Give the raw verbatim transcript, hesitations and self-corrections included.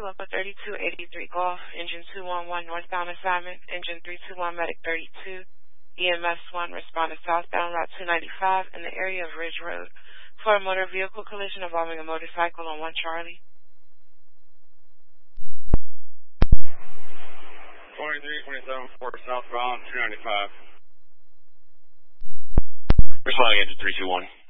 Local thirty-two eighty-three Golf, Engine two one one northbound assignment, Engine three two one Medic thirty-two, E M S one responded southbound Route two ninety-five in the area of Ridge Road for a motor vehicle collision involving a motorcycle on one Charlie. twenty-three twenty-seven four southbound two ninety-five. Responding Engine three two one.